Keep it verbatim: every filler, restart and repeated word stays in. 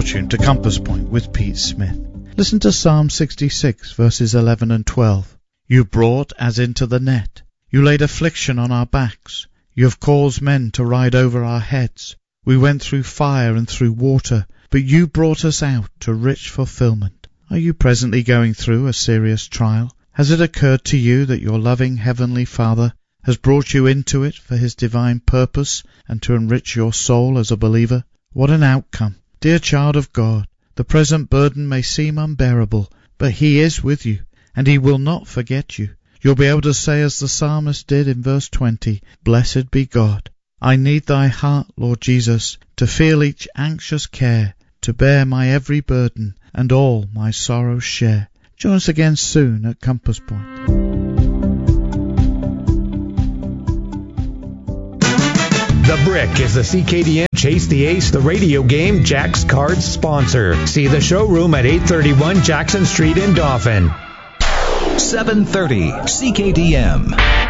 You're tuned to Compass Point with Pete Smith. Listen to Psalm sixty-six, verses eleven and twelve. You brought as into the net. You laid affliction on our backs. You have caused men to ride over our heads. We went through fire and through water, but you brought us out to rich fulfillment. Are you presently going through a serious trial? Has it occurred to you that your loving Heavenly Father has brought you into it for His divine purpose and to enrich your soul as a believer? What an outcome! Dear child of God, the present burden may seem unbearable, but He is with you, and He will not forget you. You'll be able to say as the psalmist did in verse twenty, Blessed be God. I need thy heart, Lord Jesus, to feel each anxious care, to bear my every burden, and all my sorrows share. Join us again soon at Compass Point. The Brick is the C K D N Chase the Ace, the radio game, Jack's Cards sponsor. See the showroom at eight thirty-one Jackson Street in Dauphin. seven thirty C K D M.